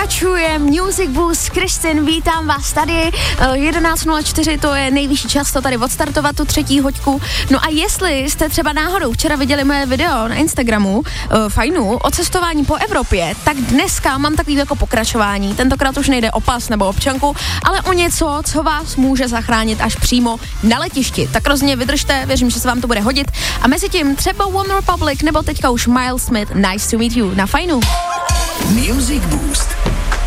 Pokračuje Music Boost, Kristin, vítám vás tady, 11.04, to je nejvyšší čas to tady odstartovat, tu třetí hoďku. No a jestli jste třeba náhodou včera viděli moje video na Instagramu, fajnu, o cestování po Evropě, tak dneska mám takový jako pokračování, tentokrát už nejde o pas nebo občanku, ale o něco, co vás může zachránit až přímo na letišti. Tak rozhodně vydržte, věřím, že se vám to bude hodit. A mezi tím třeba OneRepublic nebo teďka už Miles Smith, Nice to meet you na fajnu. Music Boost.